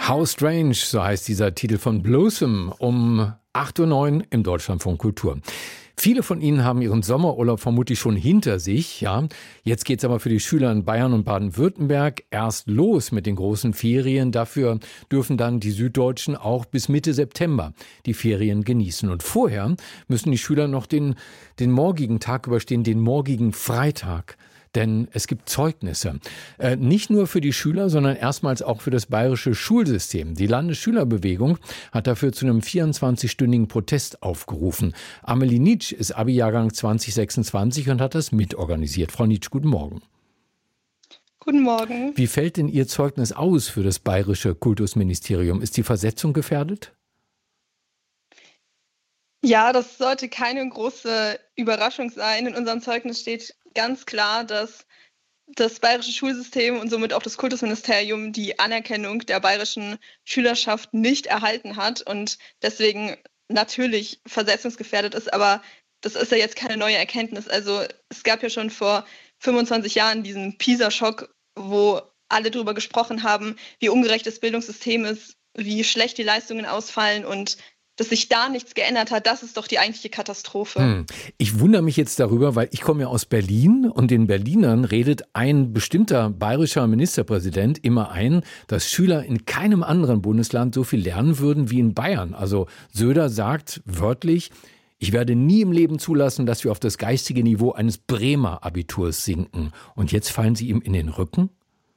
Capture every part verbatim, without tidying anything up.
How Strange, so heißt dieser Titel von Blossom, um acht Uhr neun im Deutschlandfunk Kultur. Viele von Ihnen haben ihren Sommerurlaub vermutlich schon hinter sich. Ja, jetzt geht's aber für die Schüler in Bayern und Baden-Württemberg erst los mit den großen Ferien. Dafür dürfen dann die Süddeutschen auch bis Mitte September die Ferien genießen. Und vorher müssen die Schüler noch den, den morgigen Tag überstehen, den morgigen Freitag. Denn es gibt Zeugnisse. Äh, nicht nur für die Schüler, sondern erstmals auch für das bayerische Schulsystem. Die Landesschülerbewegung hat dafür zu einem vierundzwanzigstündigen Protest aufgerufen. Amelie Nitsch ist Abi-Jahrgang zwanzig sechsundzwanzig und hat das mitorganisiert. Frau Nitsch, guten Morgen. Guten Morgen. Wie fällt denn Ihr Zeugnis aus für das bayerische Kultusministerium? Ist die Versetzung gefährdet? Ja, das sollte keine große Überraschung sein. In unserem Zeugnis steht ganz klar, dass das bayerische Schulsystem und somit auch das Kultusministerium die Anerkennung der bayerischen Schülerschaft nicht erhalten hat und deswegen natürlich versetzungsgefährdet ist. Aber das ist ja jetzt keine neue Erkenntnis. Also es gab ja schon vor fünfundzwanzig Jahren diesen PISA-Schock, wo alle darüber gesprochen haben, wie ungerecht das Bildungssystem ist, wie schlecht die Leistungen ausfallen und dass sich da nichts geändert hat, das ist doch die eigentliche Katastrophe. Hm. Ich wundere mich jetzt darüber, weil ich komme ja aus Berlin und den Berlinern redet ein bestimmter bayerischer Ministerpräsident immer ein, dass Schüler in keinem anderen Bundesland so viel lernen würden wie in Bayern. Also Söder sagt wörtlich, ich werde nie im Leben zulassen, dass wir auf das geistige Niveau eines Bremer Abiturs sinken. Und jetzt fallen Sie ihm in den Rücken?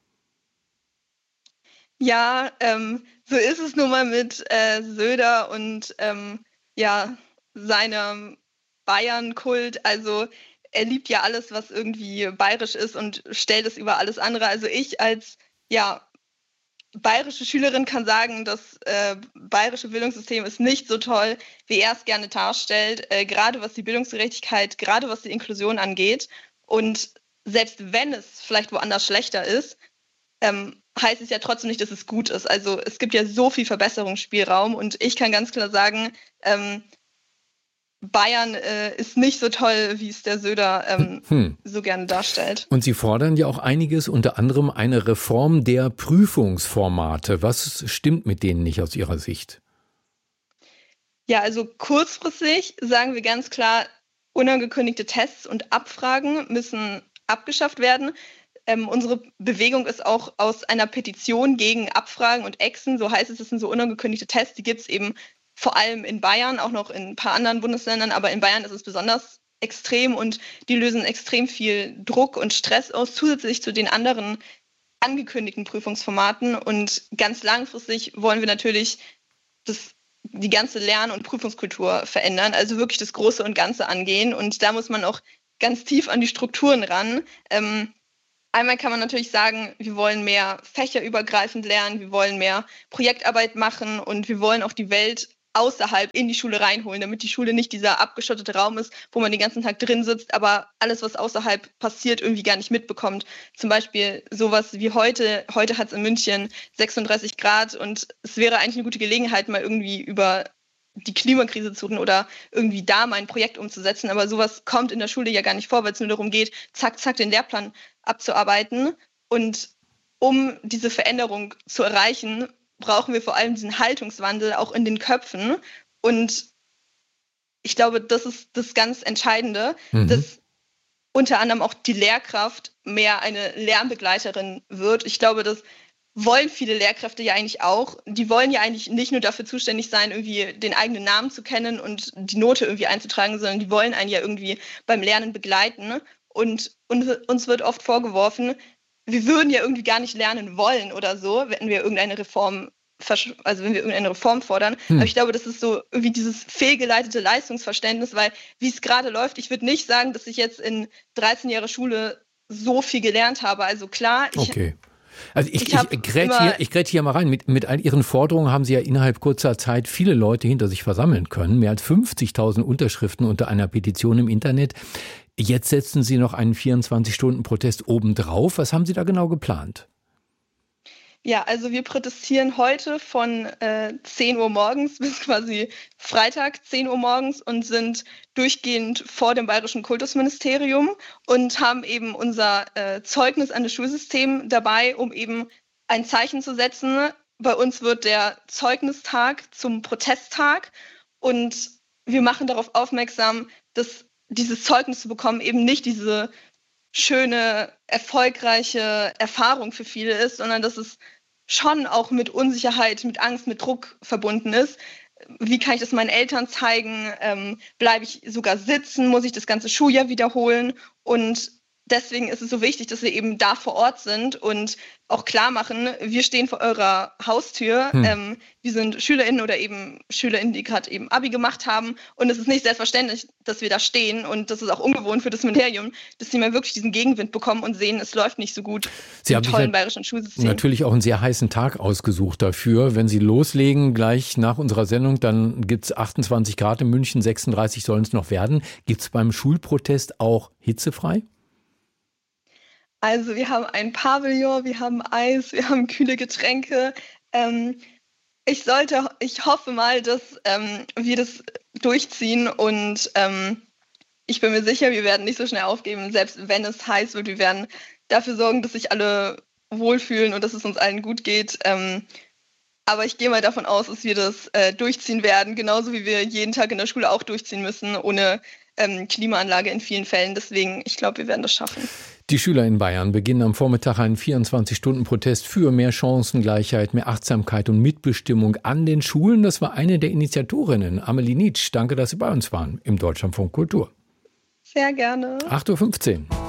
Ja, ähm, so ist es nun mal mit äh, Söder und ähm, ja, seinem Bayern-Kult. Also er liebt ja alles, was irgendwie bayerisch ist und stellt es über alles andere. Also ich als ja bayerische Schülerin kann sagen, das äh, bayerische Bildungssystem ist nicht so toll, wie er es gerne darstellt, äh, gerade was die Bildungsgerechtigkeit, gerade was die Inklusion angeht. Und selbst wenn es vielleicht woanders schlechter ist, ähm, heißt es ja trotzdem nicht, dass es gut ist. Also es gibt ja so viel Verbesserungsspielraum und ich kann ganz klar sagen, ähm, Bayern äh, ist nicht so toll, wie es der Söder ähm, hm. so gerne darstellt. Und Sie fordern ja auch einiges, unter anderem eine Reform der Prüfungsformate. Was stimmt mit denen nicht aus Ihrer Sicht? Ja, also kurzfristig sagen wir ganz klar, unangekündigte Tests und Abfragen müssen abgeschafft werden. Ähm, unsere Bewegung ist auch aus einer Petition gegen Abfragen und Exen, so heißt es, das sind so unangekündigte Tests, die gibt es eben vor allem in Bayern, auch noch in ein paar anderen Bundesländern, aber in Bayern ist es besonders extrem und die lösen extrem viel Druck und Stress aus, zusätzlich zu den anderen angekündigten Prüfungsformaten. Und ganz langfristig wollen wir natürlich das, die ganze Lern- und Prüfungskultur verändern, also wirklich das Große und Ganze angehen. Und da muss man auch ganz tief an die Strukturen ran. Ähm, Einmal kann man natürlich sagen, wir wollen mehr fächerübergreifend lernen, wir wollen mehr Projektarbeit machen und wir wollen auch die Welt außerhalb in die Schule reinholen, damit die Schule nicht dieser abgeschottete Raum ist, wo man den ganzen Tag drin sitzt, aber alles, was außerhalb passiert, irgendwie gar nicht mitbekommt. Zum Beispiel sowas wie heute. Heute hat es in München sechsunddreißig Grad und es wäre eigentlich eine gute Gelegenheit, mal irgendwie über die Klimakrise zu reden oder irgendwie da mal ein Projekt umzusetzen. Aber sowas kommt in der Schule ja gar nicht vor, weil es nur darum geht, zack, zack, den Lehrplan abzuarbeiten. Und um diese Veränderung zu erreichen, brauchen wir vor allem diesen Haltungswandel auch in den Köpfen. Und ich glaube, das ist das ganz Entscheidende, mhm. dass unter anderem auch die Lehrkraft mehr eine Lernbegleiterin wird. Ich glaube, das wollen viele Lehrkräfte ja eigentlich auch. Die wollen ja eigentlich nicht nur dafür zuständig sein, irgendwie den eigenen Namen zu kennen und die Note irgendwie einzutragen, sondern die wollen einen ja irgendwie beim Lernen begleiten. Und uns wird oft vorgeworfen, wir würden ja irgendwie gar nicht lernen wollen oder so, wenn wir irgendeine Reform, also wenn wir irgendeine Reform fordern. Hm. Aber ich glaube, das ist so irgendwie dieses fehlgeleitete Leistungsverständnis, weil wie es gerade läuft, ich würde nicht sagen, dass ich jetzt in dreizehn Jahren Schule so viel gelernt habe. Also klar, ich okay. Also ich, ich, ich grätsche hier, ich grätsche hier mal rein. Mit, mit all Ihren Forderungen haben Sie ja innerhalb kurzer Zeit viele Leute hinter sich versammeln können. Mehr als fünfzigtausend Unterschriften unter einer Petition im Internet. Jetzt setzen Sie noch einen vierundzwanzig-Stunden-Protest obendrauf. Was haben Sie da genau geplant? Ja, also wir protestieren heute von äh, zehn Uhr morgens bis quasi Freitag zehn Uhr morgens und sind durchgehend vor dem Bayerischen Kultusministerium und haben eben unser äh, Zeugnis an das Schulsystem dabei, um eben ein Zeichen zu setzen, bei uns wird der Zeugnistag zum Protesttag und wir machen darauf aufmerksam, dass dieses Zeugnis zu bekommen eben nicht diese schöne, erfolgreiche Erfahrung für viele ist, sondern dass es schon auch mit Unsicherheit, mit Angst, mit Druck verbunden ist. Wie kann ich das meinen Eltern zeigen? Ähm, bleibe ich sogar sitzen? Muss ich das ganze Schuljahr wiederholen? Und deswegen ist es so wichtig, dass wir eben da vor Ort sind und auch klar machen, wir stehen vor eurer Haustür. Hm. Ähm, wir sind SchülerInnen oder eben SchülerInnen, die gerade eben Abi gemacht haben. Und es ist nicht selbstverständlich, dass wir da stehen. Und das ist auch ungewohnt für das Ministerium, dass sie mal wirklich diesen Gegenwind bekommen und sehen, es läuft nicht so gut Sie im haben tollen sich bayerischen Schulsystem. Natürlich auch einen sehr heißen Tag ausgesucht dafür. Wenn Sie loslegen, gleich nach unserer Sendung, dann gibt es achtundzwanzig Grad in München, sechsunddreißig sollen es noch werden. Gibt es beim Schulprotest auch hitzefrei? Also wir haben ein Pavillon, wir haben Eis, wir haben kühle Getränke. Ähm, ich sollte, ich hoffe mal, dass ähm, wir das durchziehen und ähm, ich bin mir sicher, wir werden nicht so schnell aufgeben, selbst wenn es heiß wird. Wir werden dafür sorgen, dass sich alle wohlfühlen und dass es uns allen gut geht. Ähm, aber ich gehe mal davon aus, dass wir das äh, durchziehen werden, genauso wie wir jeden Tag in der Schule auch durchziehen müssen, ohne ähm, Klimaanlage in vielen Fällen. Deswegen, ich glaube, wir werden das schaffen. Die Schüler in Bayern beginnen am Vormittag einen vierundzwanzig-Stunden-Protest für mehr Chancengleichheit, mehr Achtsamkeit und Mitbestimmung an den Schulen. Das war eine der Initiatorinnen, Amelie Nitsch. Danke, dass Sie bei uns waren im Deutschlandfunk Kultur. Sehr gerne. acht Uhr fünfzehn.